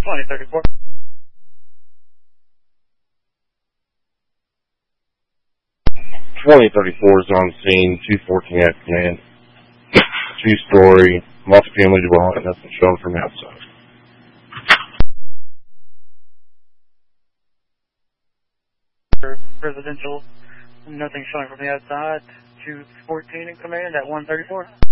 2034. 2034 is on scene, 214 at command. 2-story, multi-family dwelling, nothing shown from outside. Residential, nothing showing from the outside. 214 in command at 134.